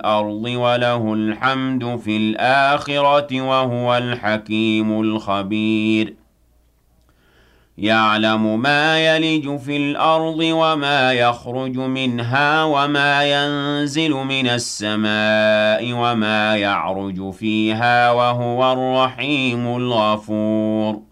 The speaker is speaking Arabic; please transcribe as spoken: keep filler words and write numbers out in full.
الْأَرْضِ وَلَهُ الْحَمْدُ فِي الْآخِرَةِ وَهُوَ الْحَكِيمُ الْخَبِيرُ يَعْلَمُ مَا يَلِجُ فِي الْأَرْضِ وَمَا يَخْرُجُ مِنْهَا وَمَا يَنزِلُ مِنَ السَّمَاءِ وَمَا يَعْرُجُ فِيهَا ۖ وَهُوَ الرَّحِيمُ الْغَفُورُ